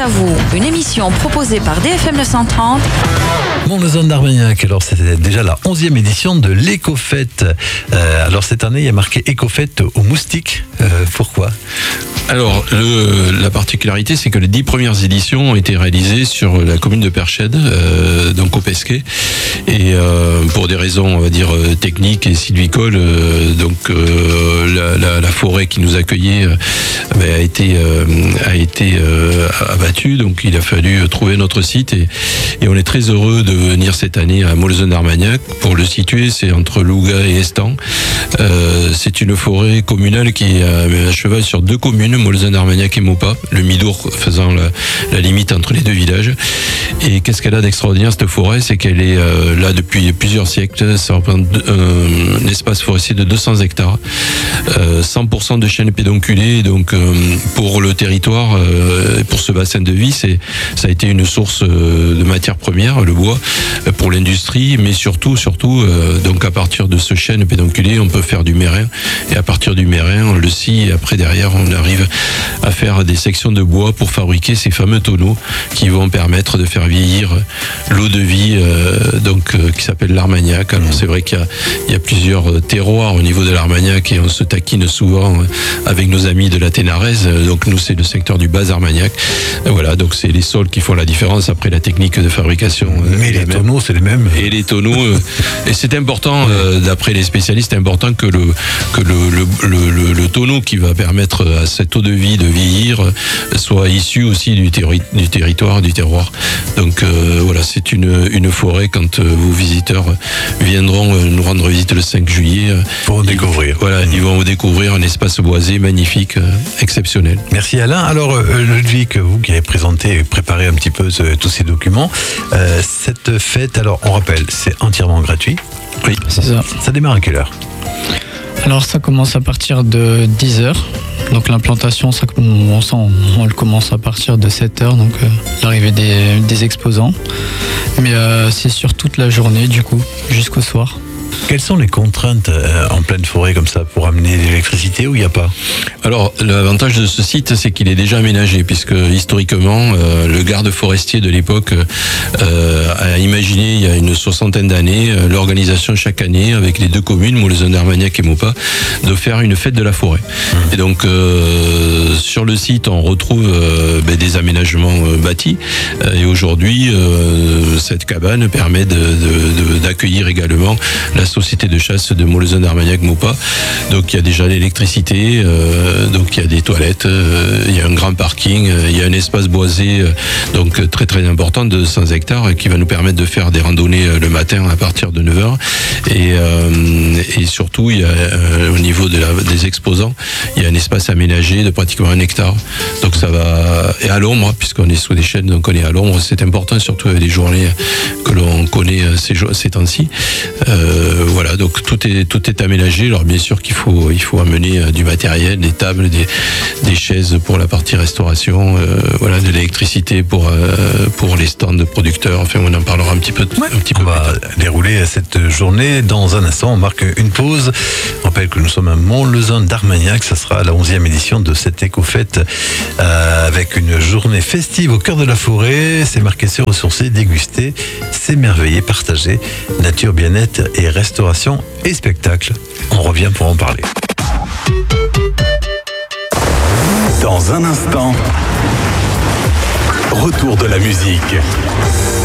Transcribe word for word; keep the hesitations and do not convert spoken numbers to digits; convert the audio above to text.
à vous, une émission proposée par D F M neuf cent trente. Mont-le-Zone d'Armagnac, alors c'était déjà la onzième édition de l'Éco-Fête. Euh, alors cette année, il y a marqué Éco-Fête aux moustiques. Euh, pourquoi ? Alors, le, la particularité, c'est que les dix premières éditions ont été réalisées sur la commune de Perchède, euh, donc au Pesquet. Et euh, pour des raisons, on va dire, techniques et sylvicoles, euh, donc euh, la, la, la forêt qui nous accueillait euh, a été, euh, a été euh, abattue. Donc il a fallu trouver notre site. Et, et on est très heureux de venir cette année à Mont-le-Zone d'Armagnac. Pour le situer, c'est entre Louga et Estan. Euh, c'est une forêt communale qui est à cheval sur deux communes, Mont-le-Zone d'Armagnac et Maupas, le Midour faisant la, la limite entre les deux villages. Et qu'est-ce qu'elle a d'extraordinaire, cette forêt? C'est qu'elle est euh, là depuis plusieurs siècles. Ça représente euh, un espace forestier de deux cents hectares, euh, cent pour cent de chênes pédonculés. Donc euh, pour le territoire, euh, pour ce bassin de vie, c'est, ça a été une source euh, de matière première, le bois, euh, pour l'industrie, mais surtout, surtout, euh, donc à partir de ce chêne pédonculé, on peut faire du mérin. Et à partir du mérin, on le scie. Et après, derrière, on arrive à faire des sections de bois pour fabriquer ces fameux tonneaux qui vont permettre de faire vieillir l'eau de vie, euh, donc euh, qui s'appelle l'Armagnac. Alors c'est vrai qu'il y a, il y a plusieurs terroirs au niveau de l'Armagnac et on se taquine souvent avec nos amis de la Ténarèze. Donc nous, c'est le secteur du bas Armagnac. Voilà, donc c'est les sols qui font la différence. Après, la technique de fabrication. Mais les tonneaux, c'est les mêmes. Et les tonneaux. euh, et c'est important, euh, d'après les spécialistes, c'est important que le que le le, le, le, le tonneau qui va permettre à cette eau de vie de vieillir soit issu aussi du, terri- du territoire, du terroir. Donc euh, voilà, c'est une, une forêt. Quand euh, vos visiteurs viendront euh, nous rendre visite le cinq juillet, euh, Pour découvrir. Voilà, mmh. Ils vont découvrir un espace boisé magnifique, euh, exceptionnel. Merci Alain. Alors euh, Ludwig, vous qui avez présenté et préparé un petit peu ce, tous ces documents, euh, cette fête, alors on rappelle, c'est entièrement gratuit. Oui, C'est ça. Ça démarre à quelle heure ? Alors ça commence à partir de dix heures. Donc l'implantation, ça, on, on, on le commence à partir de sept heures, donc euh, l'arrivée des, des exposants. Mais euh, c'est sur toute la journée du coup, jusqu'au soir. Quelles sont les contraintes euh, en pleine forêt comme ça pour amener l'électricité ou il n'y a pas ? Alors, l'avantage de ce site, c'est qu'il est déjà aménagé, puisque historiquement, euh, le garde forestier de l'époque euh, a imaginé, il y a une soixantaine d'années, euh, l'organisation chaque année, avec les deux communes, Mont-le-Zone d'Armagnac et Maupas, de faire une fête de la forêt. Mmh. Et donc, euh, sur le site, on retrouve euh, ben, des aménagements euh, bâtis, euh, et aujourd'hui, euh, cette cabane permet de, de, de, d'accueillir également la société de chasse de Mont-le-Zone d'Armagnac Maupas. Donc il y a déjà l'électricité, euh, donc il y a des toilettes, euh, il y a un grand parking, euh, il y a un espace boisé, euh, donc très très important de cent hectares euh, qui va nous permettre de faire des randonnées euh, le matin à partir de neuf heures. Et, euh, et surtout, il y a, euh, au niveau de la, des exposants, il y a un espace aménagé de pratiquement un hectare. Donc ça va, et à l'ombre, puisqu'on est sous des chênes, donc on est à l'ombre, c'est important, surtout avec les journées que l'on connaît ces, ces temps-ci. Euh, voilà, donc tout est tout est aménagé. Alors bien sûr qu'il faut il faut amener euh, du matériel, des tables, des des chaises pour la partie restauration, euh, voilà, de l'électricité pour euh, pour les stands de producteurs. Enfin, on en parlera un petit peu ouais, un petit on peu. va plus tard. dérouler cette journée dans un instant. On marque une pause. Je rappelle que nous sommes à Mont-le-Zone d'Armagnac. Ça sera la onzième édition de cette éco-fête euh, avec une journée festive au cœur de la forêt. C'est marqué se ressourcer, déguster, s'émerveiller, partager, nature, bien-être et restauration et spectacle. On revient pour en parler. Dans un instant, retour de la musique.